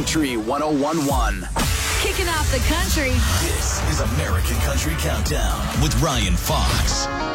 Country 101.1. Kicking off the country. This is American Country Countdown with Ryan Fox.